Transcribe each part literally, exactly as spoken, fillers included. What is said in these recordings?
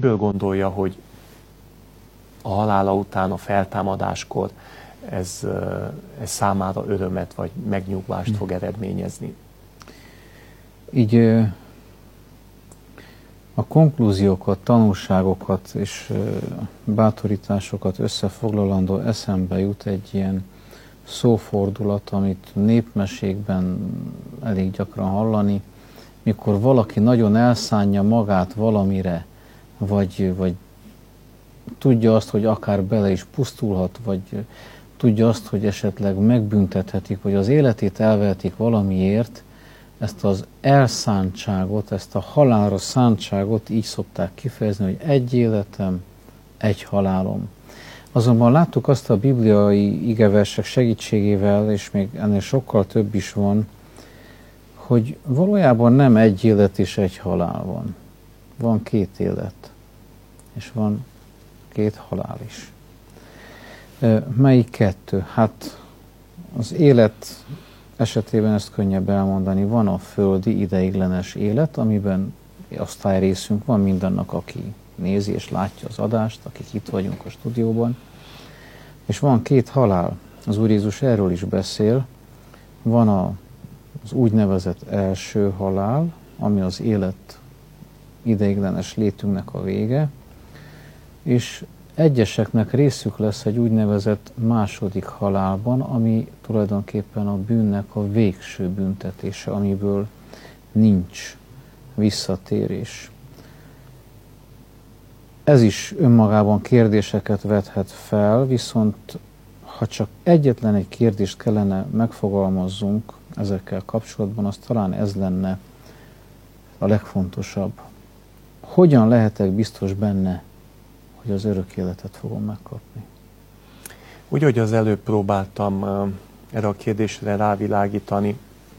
miből gondolja, hogy a halála után, a feltámadáskor ez, ez számára örömet vagy megnyugvást fog eredményezni? Így a konklúziókat, tanulságokat és bátorításokat összefoglalandó eszembe jut egy ilyen szófordulat, amit népmesékben elég gyakran hallani, mikor valaki nagyon elszánja magát valamire, vagy, vagy tudja azt, hogy akár bele is pusztulhat, vagy tudja azt, hogy esetleg megbüntethetik, vagy az életét elvehetik valamiért, ezt az elszántságot, ezt a halálra szántságot így szokták kifejezni, hogy egy életem, egy halálom. Azonban láttuk azt a bibliai igeversek segítségével, és még ennél sokkal több is van, hogy valójában nem egy élet és egy halál van. Van két élet, és van két halál is. Melyik kettő? Hát az élet esetében ezt könnyebb elmondani. Van a földi ideiglenes élet, amiben osztályrészünk van mindannak, aki nézi és látja az adást, akik itt vagyunk a stúdióban. És van két halál. Az Úr Jézus erről is beszél. Van a, az úgynevezett első halál, ami az élet ideiglenes létünknek a vége, és egyeseknek részük lesz egy úgynevezett második halálban, ami tulajdonképpen a bűnnek a végső büntetése, amiből nincs visszatérés. Ez is önmagában kérdéseket vethet fel, viszont ha csak egyetlen egy kérdést kellene megfogalmazzunk ezekkel kapcsolatban, az talán ez lenne a legfontosabb. Hogyan lehetek biztos benne, hogy az örök életet fogom megkapni? Úgy, hogy az előbb próbáltam uh, erre a kérdésre rávilágítani,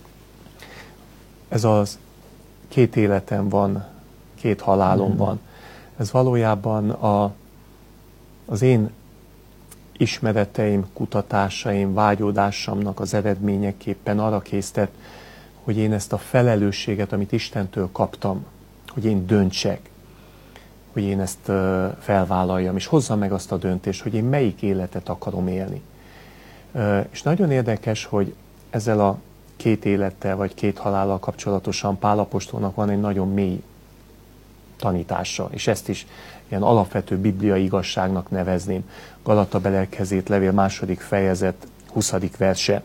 ez az két életem van, két halálom mm. van. Ez valójában a, az én ismereteim, kutatásaim, vágyódásomnak az eredményeképpen arra késztet, hogy én ezt a felelősséget, amit Istentől kaptam, hogy én döntsek, hogy én ezt uh, felvállaljam, és hozzam meg azt a döntést, hogy én melyik életet akarom élni. Uh, és nagyon érdekes, hogy ezzel a két élettel, vagy két halállal kapcsolatosan Pál apostolnak van egy nagyon mély tanítása, és ezt is ilyen alapvető bibliai igazságnak nevezném. Galatabeliekhez levél második fejezet, huszadik verse.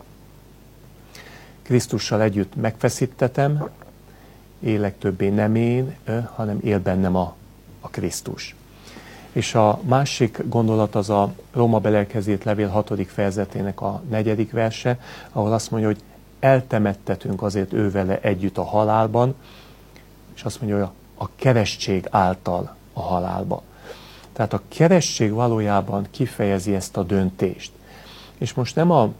Krisztussal együtt megfeszítetem, élek többé nem én, hanem él bennem a, a Krisztus. És a másik gondolat az a Rómabeliekhez levél hatodik fejezetének a negyedik verse, ahol azt mondja, hogy eltemettetünk azért ővele együtt a halálban, és azt mondja, hogy a a keresztség által a halálba. Tehát a keresztség valójában kifejezi ezt a döntést. És most nem a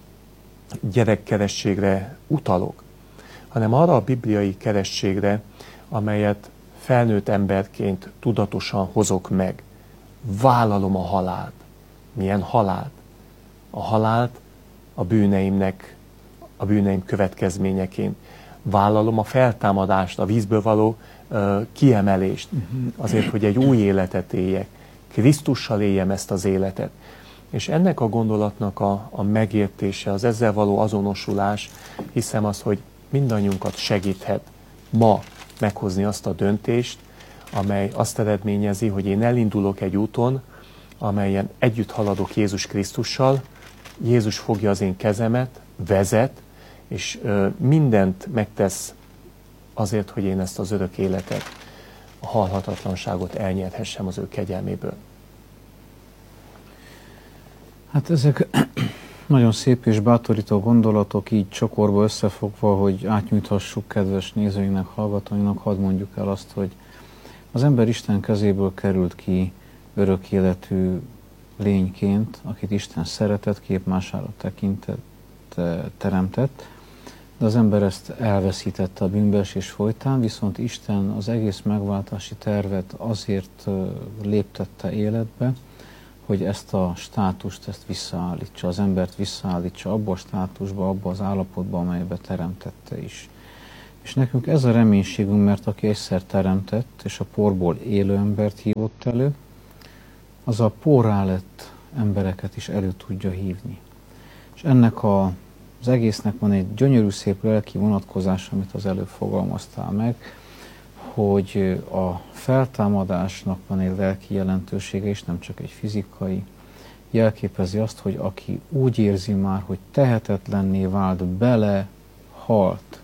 gyerekkeresztségre utalok, hanem arra a bibliai keresztségre, amelyet felnőtt emberként tudatosan hozok meg. Vállalom a halált. Milyen halált? A halált a bűneimnek, a bűneim következményeként. Vállalom a feltámadást, a vízből való uh, kiemelést, azért, hogy egy új életet éljek. Krisztussal éljem ezt az életet. És ennek a gondolatnak a, a megértése, az ezzel való azonosulás, hiszem az, hogy mindannyiunkat segíthet ma meghozni azt a döntést, amely azt eredményezi, hogy én elindulok egy úton, amelyen együtt haladok Jézus Krisztussal, Jézus fogja az én kezemet, vezet, és ö, mindent megtesz azért, hogy én ezt az örök életet, a halhatatlanságot elnyerhessem az ő kegyelméből. Hát ezek nagyon szép és bátorító gondolatok, így csokorba összefogva, hogy átnyújthassuk kedves nézőinknek, hallgatóinknak, hadd mondjuk el azt, hogy az ember Isten kezéből került ki örök életű lényként, akit Isten szeretett, képmására tekintett, teremtett, de az ember ezt elveszítette a bűnbeesés folytán, viszont Isten az egész megváltási tervet azért léptette életbe, hogy ezt a státust, ezt visszaállítsa, az embert visszaállítsa abba a státusba, abba az állapotba, amelybe teremtette is. És nekünk ez a reménységünk, mert aki egyszer teremtett, és a porból élő embert hívott elő, az a porrá lett embereket is elő tudja hívni. És ennek a, az egésznek van egy gyönyörű szép lelki vonatkozás, amit az előbb fogalmaztál meg, hogy a feltámadásnak van egy lelki jelentősége, és nem csak egy fizikai. Jelképezi azt, hogy aki úgy érzi már, hogy tehetetlenné vált, bele halt,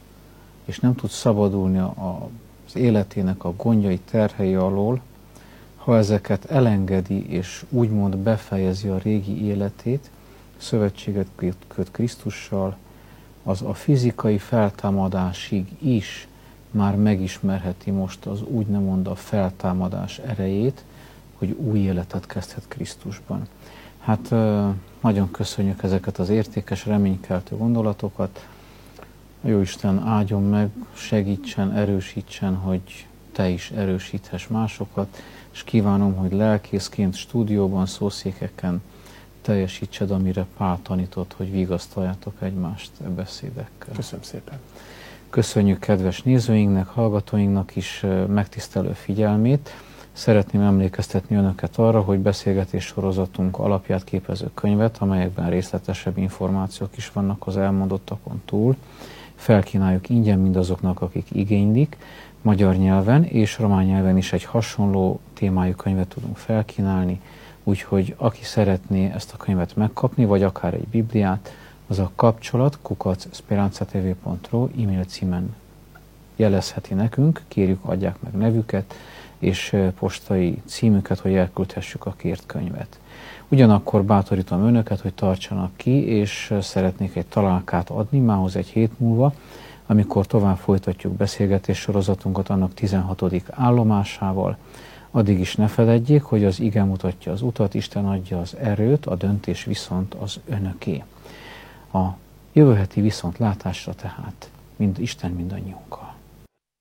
és nem tud szabadulni az életének a gondjai, terhei alól, ha ezeket elengedi és úgymond befejezi a régi életét, szövetséget köt Krisztussal, az a fizikai feltámadásig is már megismerheti most az úgymond a feltámadás erejét, hogy új életet kezdhet Krisztusban. Hát nagyon köszönjük ezeket az értékes, reménykeltő gondolatokat. A Jóisten áldjon meg, segítsen, erősítsen, hogy te is erősíthess másokat, és kívánom, hogy lelkészként, stúdióban, szószékeken teljesítsed, amire Pál tanított, hogy vigasztaljátok egymást e beszédekkel. Köszönöm szépen. Köszönjük kedves nézőinknek, hallgatóinknak is megtisztelő figyelmét. Szeretném emlékeztetni önöket arra, hogy beszélgetés sorozatunk alapját képező könyvet, amelyekben részletesebb információk is vannak az elmondottakon túl, felkínáljuk ingyen mindazoknak, akik igénylik. Magyar nyelven és román nyelven is egy hasonló témájú könyvet tudunk felkínálni, úgyhogy aki szeretné ezt a könyvet megkapni, vagy akár egy Bibliát, az a kapcsolat kukac speranzatv pont ro e-mail címen jelezheti nekünk, kérjük adják meg nevüket és postai címüket, hogy elküldhessük a kért könyvet. Ugyanakkor bátorítom önöket, hogy tartsanak ki, és szeretnék egy találkát adni mához egy hét múlva, amikor tovább folytatjuk beszélgetés sorozatunkat annak tizenhatodik állomásával. Addig is ne feledjék, hogy az ige mutatja az utat, Isten adja az erőt, a döntés viszont az önöké. A jövő heti viszontlátásra tehát mind Isten mindannyiunkkal.